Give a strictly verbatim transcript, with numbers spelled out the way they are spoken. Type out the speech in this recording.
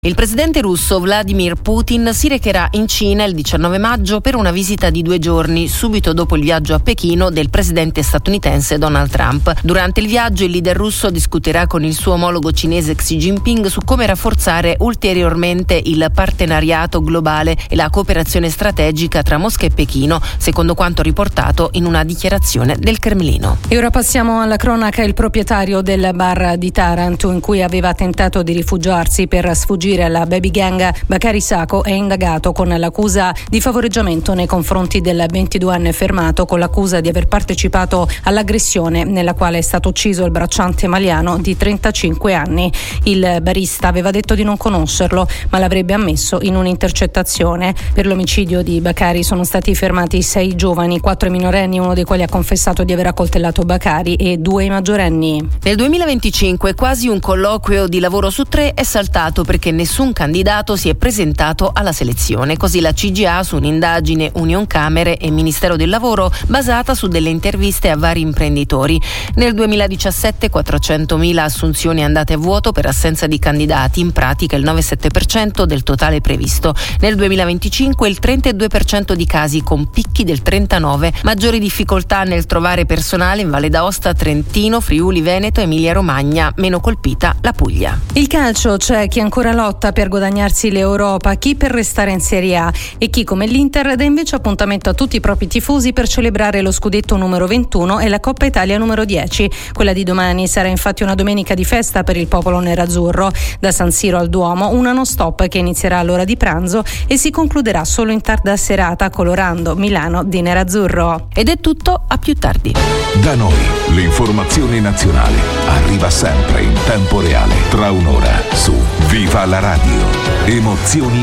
Il presidente russo Vladimir Putin si recherà in Cina il diciannove maggio per una visita di due giorni, subito dopo il viaggio a Pechino del presidente statunitense Donald Trump. Durante il viaggio il leader russo discuterà con il suo omologo cinese Xi Jinping su come rafforzare ulteriormente il partenariato globale e la cooperazione strategica tra Mosca e Pechino, secondo quanto riportato in una dichiarazione del Cremlino. E ora passiamo alla cronaca. Il proprietario del bar di Taranto, in cui aveva tentato di rifugiarsi per sfuggire alla baby gang, Bakary Sako, è indagato con l'accusa di favoreggiamento nei confronti del ventiduenne fermato, con l'accusa di aver partecipato all'aggressione nella quale è stato ucciso il bracciante maliano di trentacinque anni. Il barista aveva detto di non conoscerlo, ma l'avrebbe ammesso in un'intercettazione. Per l'omicidio di Bakary sono stati fermati sei giovani, quattro minorenni, uno dei quali ha confessato di aver accoltellato Bakary, e due maggiorenni. Nel duemilaventicinque quasi un colloquio di lavoro su tre è saltato perché nessun candidato si è presentato alla selezione. Così la C G A, su un'indagine Unioncamere e Ministero del Lavoro basata su delle interviste a vari imprenditori. Nel duemiladiciassette quattrocentomila assunzioni andate a vuoto per assenza di candidati, in pratica il nove virgola sette per cento del totale previsto. Nel duemilaventicinque il trentadue per cento di casi, con picchi del trentanove per cento. Maggiori difficoltà nel trovare personale in Valle d'Aosta, Trentino, Friuli, Veneto, Emilia Romagna, meno colpita la Puglia. Il calcio: c'è chi ancora lotta per guadagnarsi l'Europa, chi per restare in Serie A e chi, come l'Inter, dà invece appuntamento a tutti i propri tifosi per celebrare lo scudetto numero ventuno e la Coppa Italia numero dieci. Quella di domani sarà infatti una domenica di festa per il popolo nerazzurro. Da San Siro al Duomo, una non stop che inizierà all'ora di pranzo e si concluderà solo in tarda serata, colorando Milano di nerazzurro. Ed è tutto, a più tardi. Da noi l'informazione nazionale arriva sempre in tempo reale, tra un'ora su Viva la Radio. Emozioni